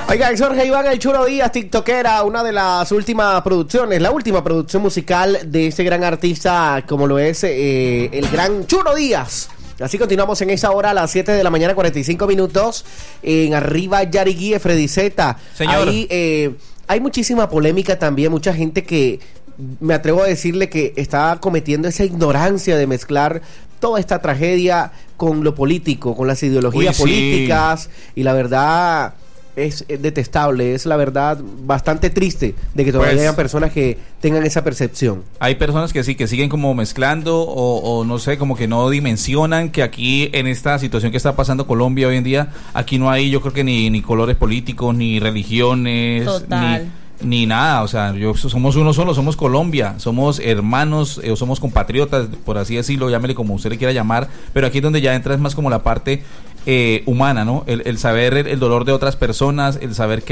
Oiga, Jorge Iván El Churo Díaz, tiktokera, una de las últimas producciones, la última producción musical de este gran artista como lo es el gran Churo Díaz. Así continuamos en esa hora a las 7 de la mañana, 45 minutos, en Arriba Yariguí, Freddy Z. Señor. Ahí hay muchísima polémica también, mucha gente que me atrevo a decirle que está cometiendo esa ignorancia de mezclar toda esta tragedia con lo político, con las ideologías políticas, y la verdad es detestable, es la verdad bastante triste de que todavía hayan personas que tengan esa percepción. Hay personas que sí, que siguen como mezclando o no sé, como que no dimensionan que aquí en esta situación que está pasando Colombia hoy en día, aquí no hay, yo creo que ni colores políticos, ni religiones, ni nada, o sea, somos uno solo, somos Colombia, somos hermanos, somos compatriotas, por así decirlo, llámele como usted le quiera llamar, pero aquí es donde ya entra es más como la parte humana, ¿no? El saber el dolor de otras personas, el saber que